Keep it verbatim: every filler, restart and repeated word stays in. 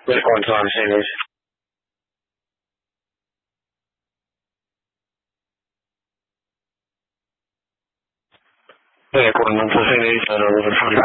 Which one time series? Yeah, one month series, I don't know.